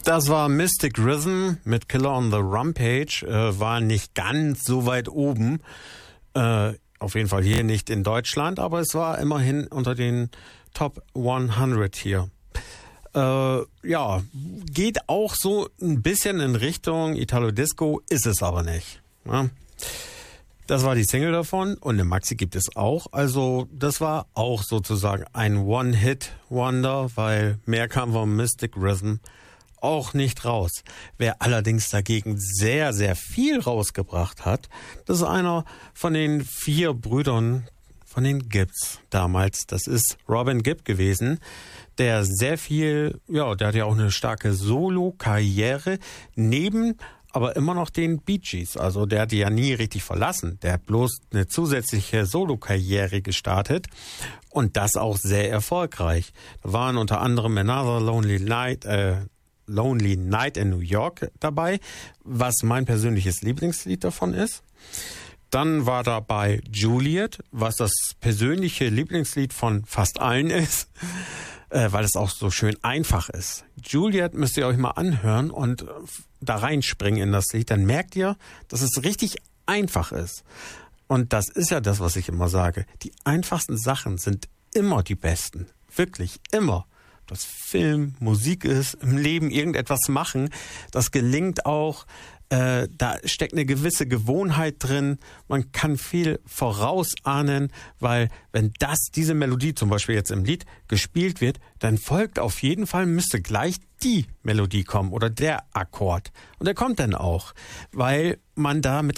Das war Mystic Rhythm mit Killer on the Rampage. War nicht ganz so weit oben. Auf jeden Fall hier nicht in Deutschland, aber es war immerhin unter den Top 100 hier. Ja, geht auch so ein bisschen in Richtung Italo-Disco, ist es aber nicht. Ja. Das war die Single davon und eine Maxi gibt es auch. Also das war auch sozusagen ein One-Hit-Wonder, weil mehr kam vom Mystic Rhythm auch nicht raus. Wer allerdings dagegen sehr, sehr viel rausgebracht hat, das ist einer von den 4 Brüdern von den Gibbs damals. Das ist Robin Gibb gewesen, der sehr viel, ja, der hat ja auch eine starke Solo-Karriere neben aber immer noch den Bee Gees. Also der hat die ja nie richtig verlassen. Der hat bloß eine zusätzliche Solo-Karriere gestartet und das auch sehr erfolgreich. Da waren unter anderem Another Lonely Night in New York dabei, was mein persönliches Lieblingslied davon ist. Dann war dabei Juliet, was das persönliche Lieblingslied von fast allen ist, weil es auch so schön einfach ist. Juliet müsst ihr euch mal anhören und da reinspringen in das Lied, dann merkt ihr, dass es richtig einfach ist. Und das ist ja das, was ich immer sage. Die einfachsten Sachen sind immer die besten. Wirklich, immer. Das Film, Musik ist, im Leben irgendetwas machen, das gelingt auch. Da steckt eine gewisse Gewohnheit drin. Man kann viel vorausahnen, weil wenn diese Melodie zum Beispiel jetzt im Lied gespielt wird, dann folgt auf jeden Fall, müsste gleich die Melodie kommen oder der Akkord. Und der kommt dann auch, weil man da mit